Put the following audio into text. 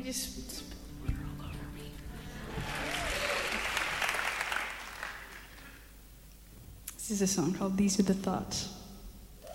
you just spilled water all over me. This is a song called These Are the Thoughts.